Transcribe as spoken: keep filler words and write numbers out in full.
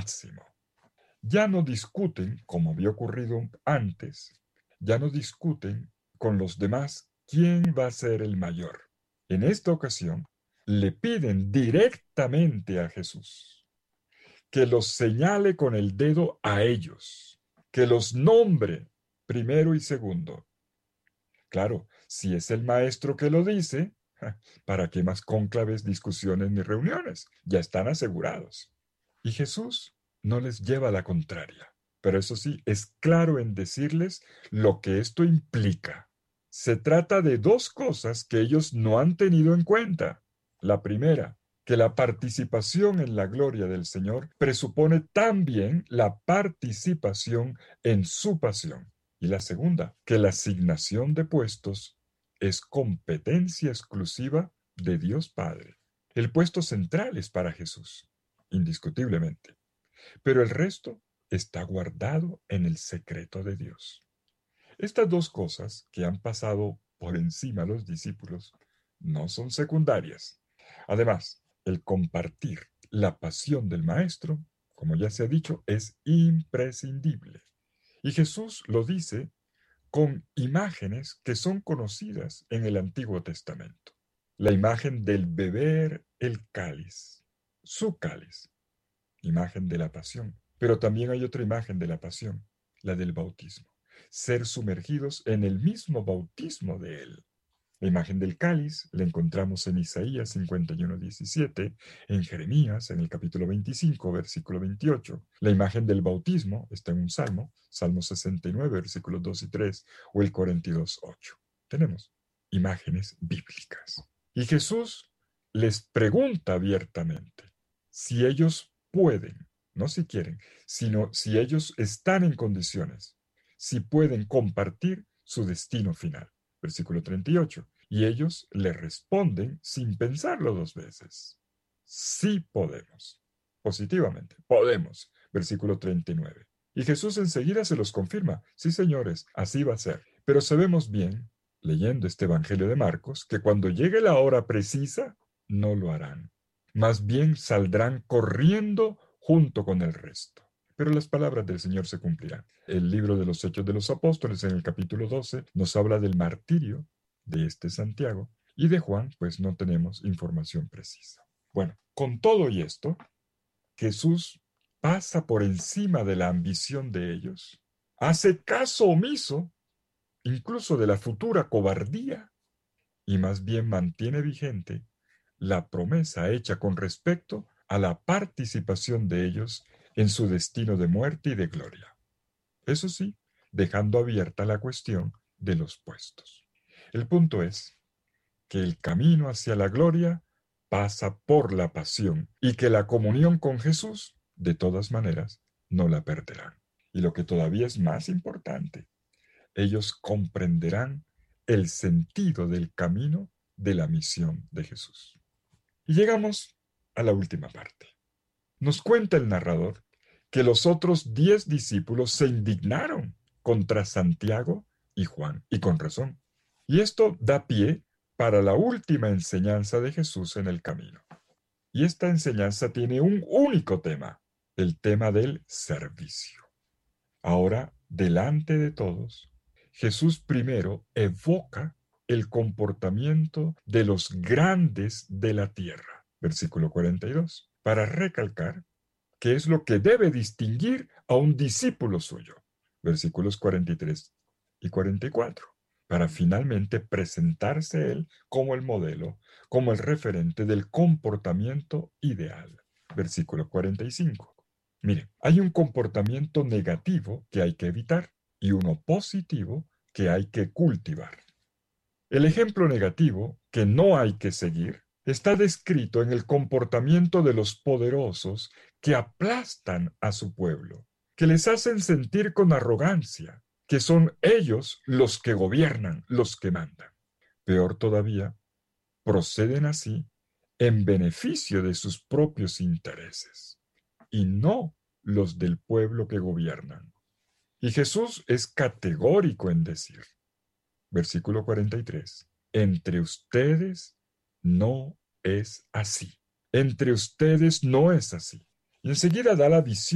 máximo. Ya no discuten, como había ocurrido antes, ya no discuten con los demás quién va a ser el mayor. En esta ocasión, le piden directamente a Jesús que los señale con el dedo a ellos, que los nombre primero y segundo. Claro, si es el maestro que lo dice, ¿para qué más cónclaves, discusiones ni reuniones? Ya están asegurados. Y Jesús no les lleva la contraria, pero eso sí, es claro en decirles lo que esto implica. Se trata de dos cosas que ellos no han tenido en cuenta. La primera, que la participación en la gloria del Señor presupone también la participación en su pasión. Y la segunda, que la asignación de puestos es competencia exclusiva de Dios Padre. El puesto central es para Jesús, indiscutiblemente, pero el resto está guardado en el secreto de Dios. Estas dos cosas que han pasado por encima a los discípulos no son secundarias. Además, el compartir la pasión del Maestro, como ya se ha dicho, es imprescindible. Y Jesús lo dice con imágenes que son conocidas en el Antiguo Testamento. La imagen del beber el cáliz, su cáliz, imagen de la pasión. Pero también hay otra imagen de la pasión, la del bautismo. Ser sumergidos en el mismo bautismo de Él. La imagen del cáliz la encontramos en Isaías cincuenta y uno, diecisiete, en Jeremías, en el capítulo veinticinco, versículo veintiocho. La imagen del bautismo está en un salmo, Salmo sesenta y nueve, versículos dos y tres, o el cuarenta y dos, ocho. Tenemos imágenes bíblicas. Y Jesús les pregunta abiertamente si ellos pueden, no si quieren, sino si ellos están en condiciones, si pueden compartir su destino final. Versículo treinta y ocho. Y ellos le responden sin pensarlo dos veces. Sí podemos. Positivamente, podemos. Versículo treinta y nueve. Y Jesús enseguida se los confirma. Sí, señores, así va a ser. Pero sabemos bien, leyendo este Evangelio de Marcos, que cuando llegue la hora precisa, no lo harán. Más bien saldrán corriendo junto con el resto. Pero las palabras del Señor se cumplirán. El libro de los Hechos de los Apóstoles, en el capítulo doce, nos habla del martirio de este Santiago, y de Juan, pues no tenemos información precisa. Bueno, con todo y esto, Jesús pasa por encima de la ambición de ellos, hace caso omiso, incluso de la futura cobardía, y más bien mantiene vigente la promesa hecha con respecto a la participación de ellos en su destino de muerte y de gloria. Eso sí, dejando abierta la cuestión de los puestos. El punto es que el camino hacia la gloria pasa por la pasión y que la comunión con Jesús, de todas maneras, no la perderán. Y lo que todavía es más importante, ellos comprenderán el sentido del camino de la misión de Jesús. Y llegamos a la última parte. Nos cuenta el narrador que los otros diez discípulos se indignaron contra Santiago y Juan, y con razón. Y esto da pie para la última enseñanza de Jesús en el camino. Y esta enseñanza tiene un único tema, el tema del servicio. Ahora, delante de todos, Jesús primero evoca el comportamiento de los grandes de la tierra, versículo cuarenta y dos, para recalcar qué es lo que debe distinguir a un discípulo suyo, versículos cuarenta y tres y cuarenta y cuatro, para finalmente presentarse él como el modelo, como el referente del comportamiento ideal, versículo cuarenta y cinco. Mire, hay un comportamiento negativo que hay que evitar y uno positivo que hay que cultivar. El ejemplo negativo, que no hay que seguir, está descrito en el comportamiento de los poderosos que aplastan a su pueblo, que les hacen sentir con arrogancia, que son ellos los que gobiernan, los que mandan. Peor todavía, proceden así en beneficio de sus propios intereses y no los del pueblo que gobiernan. Y Jesús es categórico en decir, versículo cuarenta y tres, entre ustedes no es así. Entre ustedes no es así. Y enseguida da la visión